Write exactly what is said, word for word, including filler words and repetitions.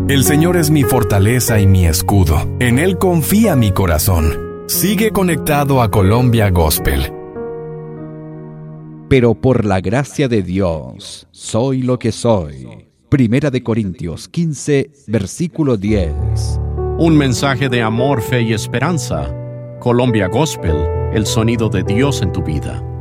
El Señor es mi fortaleza y mi escudo. En Él confía mi corazón. Sigue conectado a Colombia Gospel. Pero por la gracia de Dios, soy lo que soy. Primera de Corintios quince, versículo diez. Un mensaje de amor, fe y esperanza. Colombia Gospel, el sonido de Dios en tu vida.